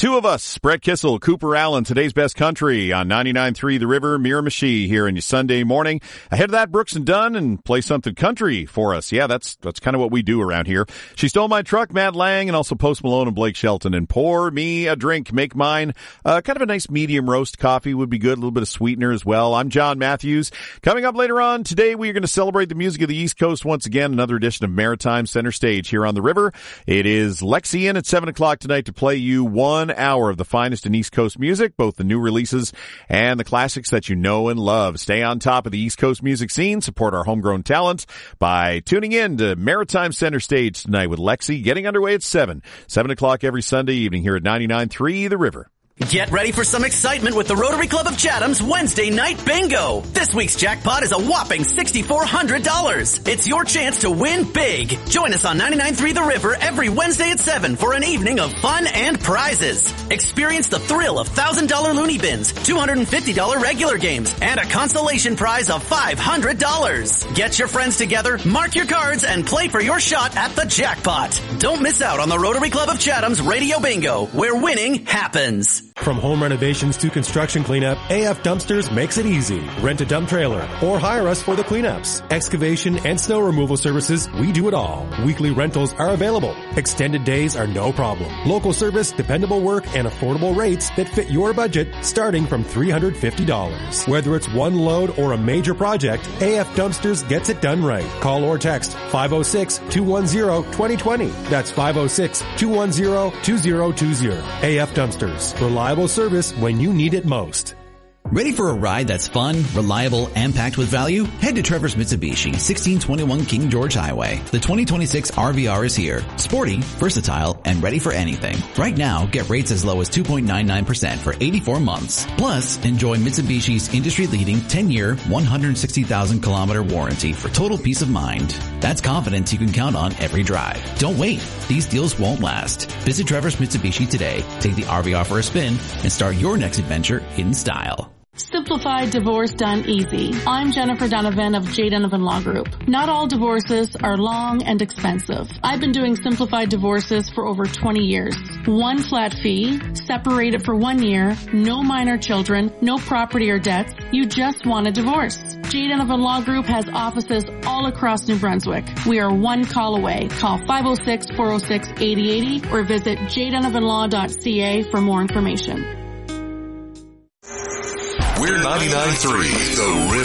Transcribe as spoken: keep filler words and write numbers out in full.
Two of us, Brett Kissel, Cooper Allen, today's best country on ninety-nine point three The River, Miramichi here in your Sunday morning. Ahead of that, Brooks and Dunn, and play something country for us. Yeah, that's that's kind of what we do around here. She Stole My Truck, Matt Lang, and also Post Malone and Blake Shelton. And pour me a drink, make mine. Uh, kind of a nice medium roast coffee would be good, a little bit of sweetener as well. I'm John Matthews. Coming up later on today, we are going to celebrate the music of the East Coast once again. Another edition of Maritime Center Stage here on the river. It is Lexi in at seven o'clock tonight to play you one hour of the finest in East Coast music, both the new releases and the classics that you know and love. Stay on top of the East Coast music scene. Support our homegrown talent by tuning in to Maritime Center Stage tonight with Lexi, getting underway at seven. seven o'clock every Sunday evening here at ninety-nine point three The River. Get ready for some excitement with the Rotary Club of Chatham's Wednesday Night Bingo. This week's jackpot is a whopping six thousand four hundred dollars. It's your chance to win big. Join us on ninety-nine point three The River every Wednesday at seven for an evening of fun and prizes. Experience the thrill of one thousand dollars loony bins, two hundred fifty dollars regular games, and a consolation prize of five hundred dollars. Get your friends together, mark your cards, and play for your shot at the jackpot. Don't miss out on the Rotary Club of Chatham's Radio Bingo, where winning happens. From home renovations to construction cleanup, A F Dumpsters makes it easy. Rent a dump trailer or hire us for the cleanups. Excavation and snow removal services, we do it all. Weekly rentals are available. Extended days are no problem. Local service, dependable work, and affordable rates that fit your budget starting from three hundred fifty dollars. Whether it's one load or a major project, A F Dumpsters gets it done right. Call or text five oh six, two one zero, two oh two oh. That's five oh six, two one zero, two oh two oh. A F Dumpsters. Reliable service when you need it most. Ready for a ride that's fun, reliable, and packed with value? Head to Trevor's Mitsubishi, sixteen twenty-one King George Highway. The twenty twenty-six R V R is here. Sporty, versatile, and ready for anything. Right now, get rates as low as two point nine nine percent for eighty-four months. Plus, enjoy Mitsubishi's industry-leading ten-year, one hundred sixty thousand kilometer warranty for total peace of mind. That's confidence you can count on every drive. Don't wait. These deals won't last. Visit Trevor's Mitsubishi today. Take the R V R for a spin and start your next adventure in style. Simplified Divorce Done Easy. I'm Jennifer Donovan of J. Donovan Law Group. Not all divorces are long and expensive. I've been doing simplified divorces for over twenty years. One flat fee, separated for one year, no minor children, no property or debts. You just want a divorce. J. Donovan Law Group has offices all across New Brunswick. We are one call away. Call five oh six, four oh six, eight oh eight oh or visit j donovan law dot c a for more information. We're ninety-nine point three The River.